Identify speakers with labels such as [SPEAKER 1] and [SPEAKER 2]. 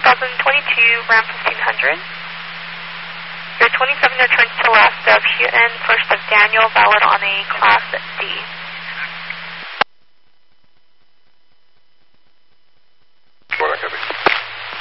[SPEAKER 1] 2022 Ram 1500. Your 27 returns to last of Houghton, first of Daniel, valid on a Class D.